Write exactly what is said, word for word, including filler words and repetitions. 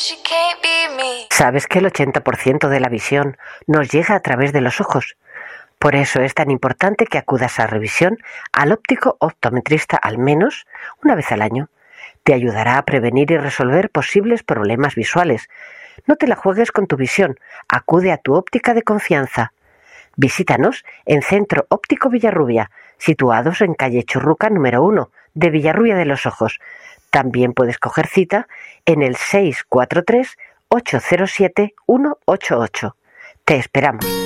¿Sabes que el ochenta por ciento de la visión nos llega a través de los ojos? Por eso es tan importante que acudas a revisión al óptico optometrista al menos una vez al año. Te ayudará a prevenir y resolver posibles problemas visuales. No te la juegues con tu visión, acude a tu óptica de confianza. Visítanos en Centro Óptico Villarrubia, situados en calle Churruca número uno de Villarrubia de los Ojos. También puedes coger cita en el seis cuatro tres, ocho cero siete, uno ocho ocho. Te esperamos.